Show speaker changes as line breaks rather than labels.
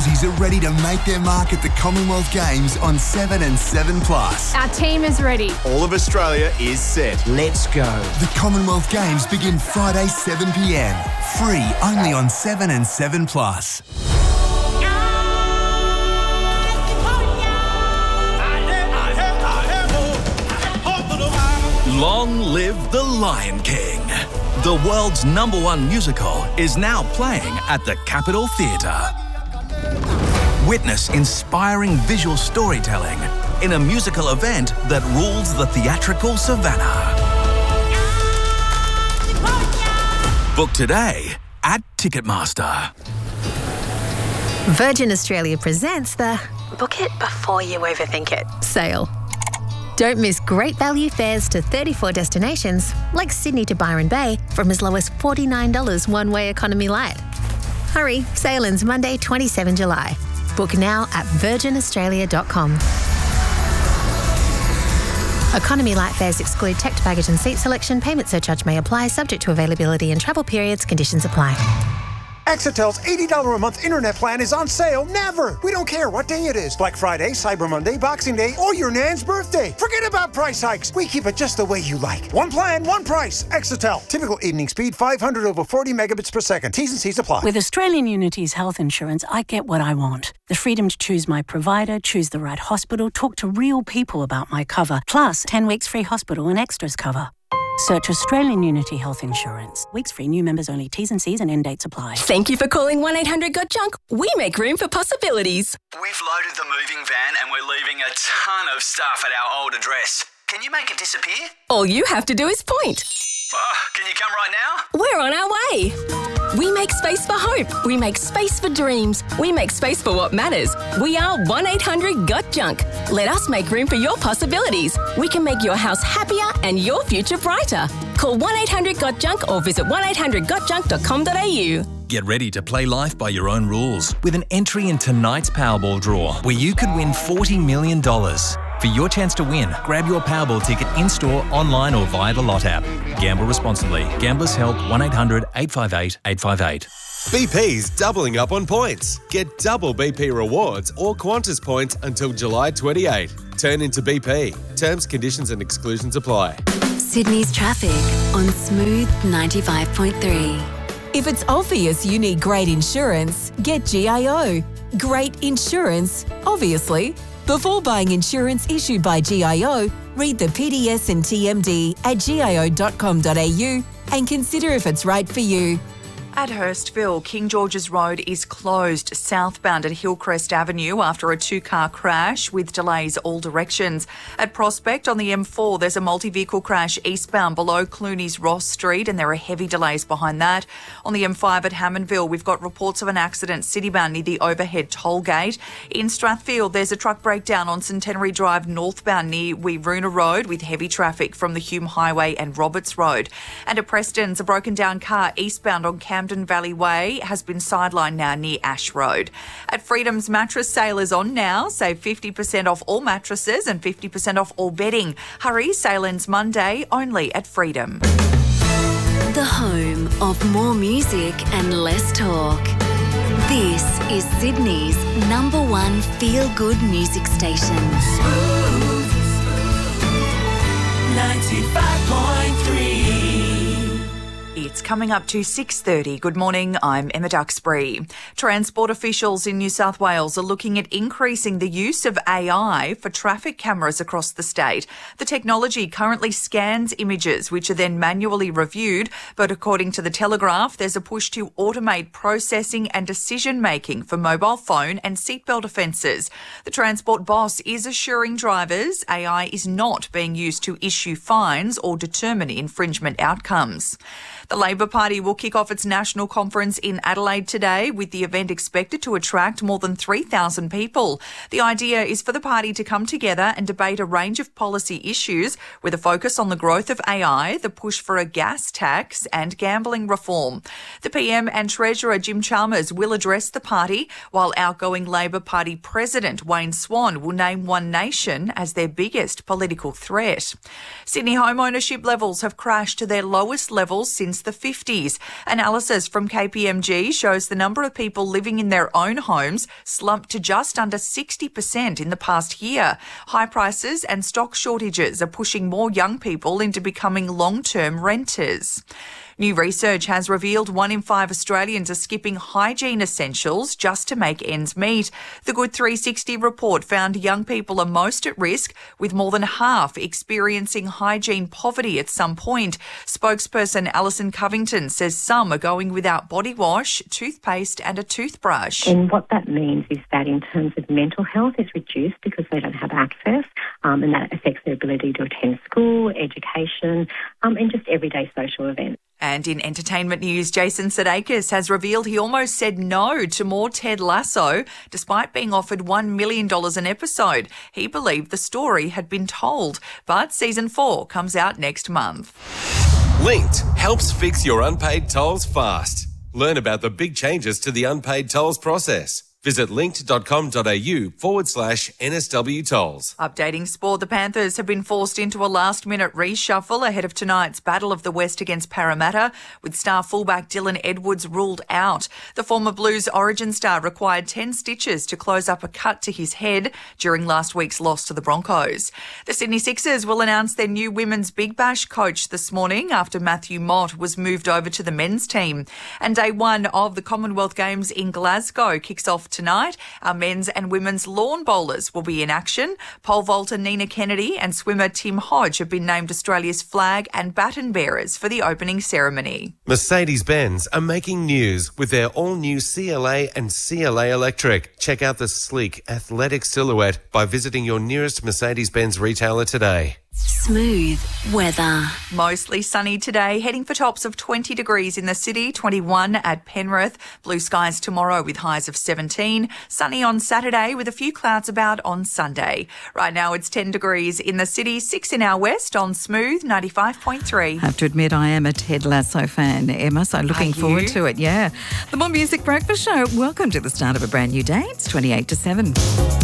Aussies are ready to make their mark at the Commonwealth Games on 7 and 7 Plus.
Our team is ready.
All of Australia is set.
Let's go.
The Commonwealth Games begin Friday 7 p.m. Free only on 7 and 7 Plus.
Long live the Lion King. The world's #1 musical is now playing at the Capitol Theatre. Witness inspiring visual storytelling in a musical event that rules the theatrical savannah. Book today at Ticketmaster.
Virgin Australia presents the Book It Before You Overthink It sale. Don't miss great value fares to 34 destinations, like Sydney to Byron Bay, from as low as $49 one-way economy light. Hurry, sale ends Monday, 27 July. Book now at virginaustralia.com. Economy light fares exclude checked baggage and seat selection. Payment surcharge may apply, subject to availability and travel periods. Conditions apply.
Exetel's $80 a month internet plan is on sale never. We don't care what day it is. Black Friday, Cyber Monday, Boxing Day, or your nan's birthday. Forget about price hikes. We keep it just the way you like. One plan, one price. Exetel. Typical evening speed 500 over 40 megabits per second. T's and C's apply.
With Australian Unity's health insurance, I get what I want. The freedom to choose my provider, choose the right hospital, talk to real people about my cover, plus 10 weeks free hospital and extras cover. Search Australian Unity Health Insurance. Weeks free, new members only. T's and C's and end dates apply.
Thank you for calling 1-800-GOT-JUNK. We make room for possibilities.
We've loaded the moving van and we're leaving a ton of stuff at our old address. Can you make it disappear?
All you have to do is point.
Can you come right now?
We're on our way. We make space for hope. We make space for dreams. We make space for what matters. We are 1-800-GOT-JUNK. Let us make room for your possibilities. We can make your house happier and your future brighter. Call 1-800-GOT-JUNK or visit 1-800-GOT-JUNK.com.au.
Get ready to play life by your own rules with an entry in tonight's Powerball draw, where you could win $40 million. For your chance to win, grab your Powerball ticket in-store, online or via the Lot app. Gamble responsibly. Gamblers Help 1-800-858-858.
BP's doubling up on points. Get double BP rewards or Qantas points until July 28. Turn into BP. Terms, conditions and exclusions apply.
Sydney's traffic on Smooth 95.3.
If it's obvious you need great insurance, get GIO. Great insurance, obviously. Before buying insurance issued by GIO, read the PDS and TMD at gio.com.au and consider if it's right for you.
At Hurstville, King George's Road is closed southbound at Hillcrest Avenue after a two-car crash with delays all directions. At Prospect on the M4, there's a multi-vehicle crash eastbound below Clooney's Ross Street and there are heavy delays behind that. On the M5 at Hammondville, we've got reports of an accident citybound near the overhead toll gate. In Strathfield, there's a truck breakdown on Centenary Drive northbound near Weeroona Road with heavy traffic from the Hume Highway and Roberts Road. And at Preston's, a broken down car eastbound on Camden Valley Way has been sidelined now near Ash Road. At Freedom's mattress sale is on now. Save 50% off all mattresses and 50% off all bedding. Hurry, sale ends Monday only at Freedom.
The home of more music and less talk. This is Sydney's #1 feel-good music station.
Smooth 95.3.
It's coming up to 6:30. Good morning, I'm Emma Duxbury. Transport officials in New South Wales are looking at increasing the use of AI for traffic cameras across the state. The technology currently scans images which are then manually reviewed, but according to The Telegraph, there's a push to automate processing and decision-making for mobile phone and seatbelt offences. The Transport boss is assuring drivers AI is not being used to issue fines or determine infringement outcomes. The Labor Party will kick off its national conference in Adelaide today, with the event expected to attract more than 3,000 people. The idea is for the party to come together and debate a range of policy issues with a focus on the growth of AI, the push for a gas tax and gambling reform. The PM and Treasurer Jim Chalmers will address the party, while outgoing Labor Party President Wayne Swan will name One Nation as their biggest political threat. Sydney home ownership levels have crashed to their lowest levels since since the 50s. Analysis from KPMG shows the number of people living in their own homes slumped to just under 60% in the past year. High prices and stock shortages are pushing more young people into becoming long-term renters. New research has revealed 1 in 5 Australians are skipping hygiene essentials just to make ends meet. The Good 360 report found young people are most at risk, with more than half experiencing hygiene poverty at some point. Spokesperson Alison Covington says some are going without body wash, toothpaste and a toothbrush.
And what that means is that in terms of mental health is reduced because they don't have access, and that affects their ability to attend school, education, and just everyday social events.
And in entertainment news, Jason Sudeikis has revealed he almost said no to more Ted Lasso, despite being offered $1 million an episode. He believed the story had been told, but season 4 comes out next month.
Linked helps fix your unpaid tolls fast. Learn about the big changes to the unpaid tolls process. Visit linked.com.au/NSW tolls.
Updating sport, the Panthers have been forced into a last-minute reshuffle ahead of tonight's Battle of the West against Parramatta, with star fullback Dylan Edwards ruled out. The former Blues origin star required 10 stitches to close up a cut to his head during last week's loss to the Broncos. The Sydney Sixers will announce their new women's Big Bash coach this morning after Matthew Mott was moved over to the men's team. And day 1 of the Commonwealth Games in Glasgow kicks off tonight. Our men's and women's lawn bowlers will be in action. Pole vaulter Nina Kennedy and swimmer Tim Hodge have been named Australia's flag and baton bearers for the opening ceremony.
Mercedes-Benz are making news with their all-new CLA and CLA Electric. Check out the sleek, athletic silhouette by visiting your nearest Mercedes-Benz retailer today.
Smooth weather.
Mostly sunny today, heading for tops of 20 degrees in the city, 21 at Penrith. Blue skies tomorrow with highs of 17. Sunny on Saturday with a few clouds about on Sunday. Right now it's 10 degrees in the city, 6 in our west on Smooth 95.3.
I have to admit I am a Ted Lasso fan, Emma, so looking forward to it, yeah. The More Music Breakfast Show. Welcome to the start of a brand new day. It's 28 to 7.